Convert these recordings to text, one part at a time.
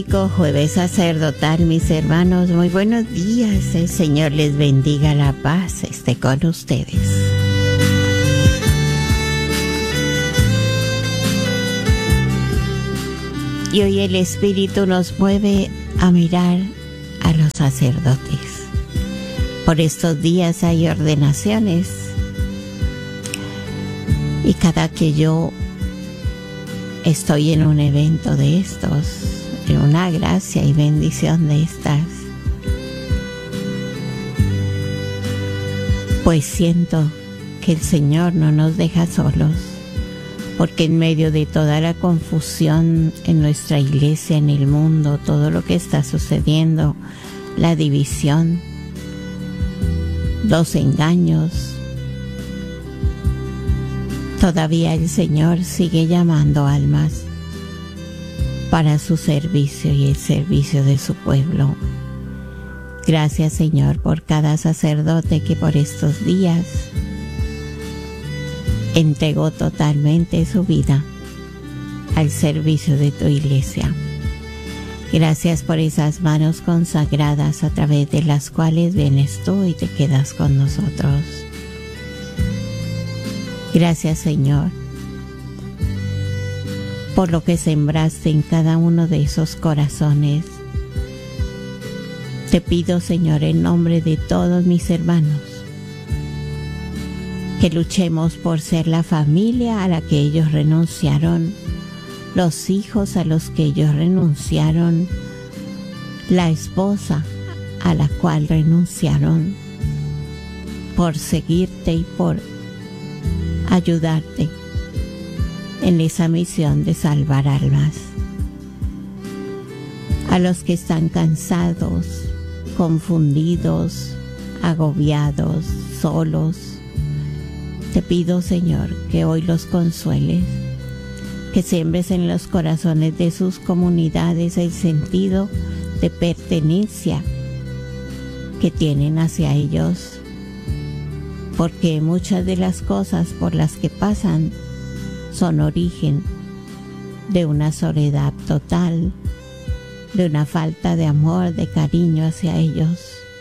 Jueves sacerdotal, mis hermanos, muy buenos días. El Señor les bendiga, la paz esté con ustedes. Y hoy el Espíritu nos mueve a mirar a los sacerdotes. Por estos días hay ordenaciones y cada que yo estoy en un evento de estos, en una gracia y bendición de estas, pues siento que el Señor no nos deja solos, porque en medio de toda la confusión en nuestra iglesia, en el mundo, todo lo que está sucediendo, la división, los engaños, todavía el Señor sigue llamando almas para su servicio y el servicio de su pueblo. Gracias, Señor, por cada sacerdote que por estos días entregó totalmente su vida al servicio de tu iglesia. Gracias por esas manos consagradas a través de las cuales vienes tú y te quedas con nosotros. Gracias, Señor, por lo que sembraste en cada uno de esos corazones. Te pido, Señor, en nombre de todos mis hermanos, que luchemos por ser la familia a la que ellos renunciaron, los hijos a los que ellos renunciaron, la esposa a la cual renunciaron, por seguirte y por ayudarte en esa misión de salvar almas. A los que están cansados, confundidos, agobiados, solos, te pido, Señor, que hoy los consueles, que siembres en los corazones de sus comunidades el sentido de pertenencia que tienen hacia ellos, porque muchas de las cosas por las que pasan son origen de una soledad total, de una falta de amor, de cariño hacia ellos.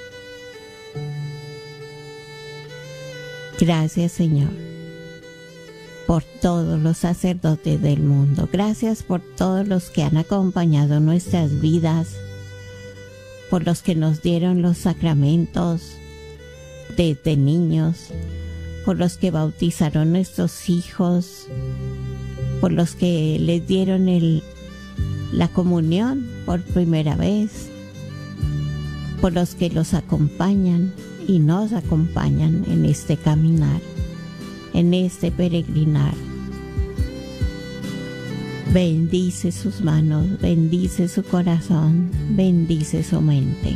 Gracias, Señor, por todos los sacerdotes del mundo. Gracias por todos los que han acompañado nuestras vidas, por los que nos dieron los sacramentos desde niños, por los que bautizaron nuestros hijos, por los que les dieron la comunión por primera vez, por los que los acompañan y nos acompañan en este caminar, en este peregrinar. Bendice sus manos, bendice su corazón, bendice su mente.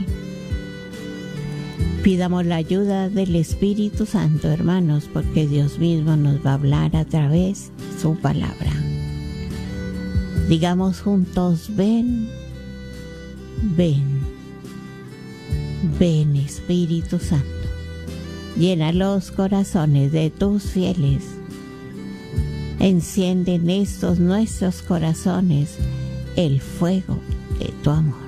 Pidamos la ayuda del Espíritu Santo, hermanos, porque Dios mismo nos va a hablar a través de su palabra. Digamos juntos: ven, ven, ven, Espíritu Santo. Llena los corazones de tus fieles. Enciende en estos nuestros corazones el fuego de tu amor.